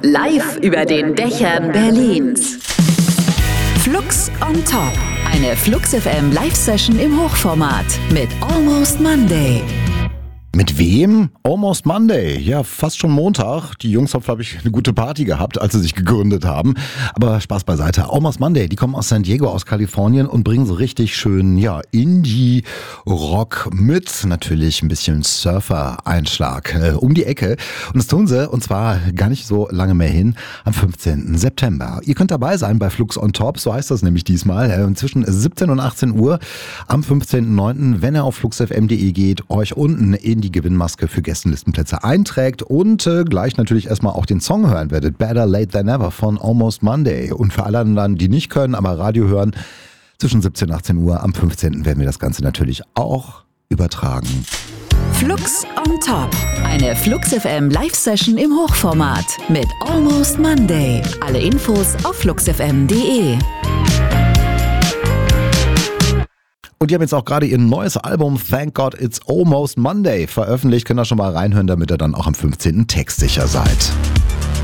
Live über den Dächern Berlins. Flux on Top. Eine Flux FM Live-Session im Hochformat mit Almost Monday. Mit wem? Almost Monday. Ja, fast schon Montag. Die Jungs haben, glaube ich, eine gute Party gehabt, als sie sich gegründet haben. Aber Spaß beiseite. Almost Monday, die kommen aus San Diego, aus Kalifornien und bringen so richtig schön, Indie-Rock mit natürlich ein bisschen Surfer-Einschlag um die Ecke. Und das tun sie, und zwar gar nicht so lange mehr hin, am 15. September. Ihr könnt dabei sein bei Flux on Top, so heißt das nämlich diesmal, zwischen 17 und 18 Uhr am 15.09., wenn ihr auf fluxfm.de geht, euch unten in die Gewinnmaske für Gästenlistenplätze einträgt und gleich natürlich erstmal auch den Song hören werdet. Better Late Than Never von Almost Monday. Und für alle anderen, die nicht können, aber Radio hören, zwischen 17 und 18 Uhr am 15. werden wir das Ganze natürlich auch übertragen. Flux on Top. Eine Flux FM Live-Session im Hochformat mit Almost Monday. Alle Infos auf fluxfm.de. Und die haben jetzt auch gerade ihr neues Album Thank God It's Almost Monday veröffentlicht. Könnt ihr schon mal reinhören, damit ihr dann auch am 15. textsicher seid.